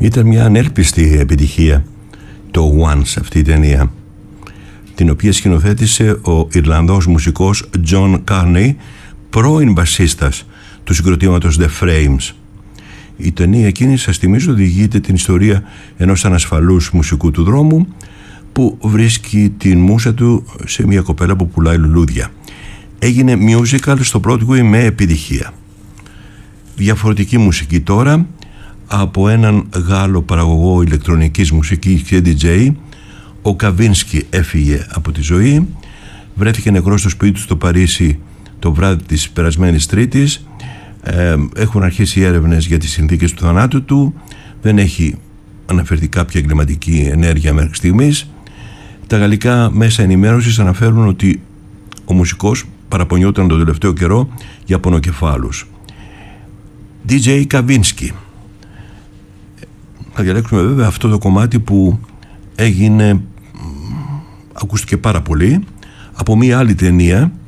Ήταν μια ανέλπιστη επιτυχία το Once, αυτή η ταινία, την οποία σκηνοθέτησε ο Ιρλανδός μουσικός John Carney, πρώην μπασίστας του συγκροτήματος The Frames. Η ταινία εκείνη, σας θυμίζω, διηγείται την ιστορία ενός ανασφαλούς μουσικού του δρόμου που βρίσκει την μούσα του σε μια κοπέλα που πουλάει λουλούδια. Έγινε musical στο Broadway με επιτυχία. Διαφορετική μουσική τώρα από έναν Γάλλο παραγωγό ηλεκτρονικής μουσικής και DJ. Ο Καβίνσκι έφυγε από τη ζωή, βρέθηκε νεκρός στο σπίτι του στο Παρίσι το βράδυ της περασμένης Τρίτης. Έχουν αρχίσει οι έρευνες για τις συνθήκες του θανάτου του. Δεν έχει αναφερθεί κάποια εγκληματική ενέργεια μέχρι στιγμής. Τα γαλλικά μέσα ενημέρωσης αναφέρουν ότι ο μουσικός παραπονιόταν τον τελευταίο καιρό για πονοκεφάλους. DJ Καβίνσκι. Θα διαλέξουμε βέβαια αυτό το κομμάτι που ακούστηκε πάρα πολύ από μία άλλη ταινία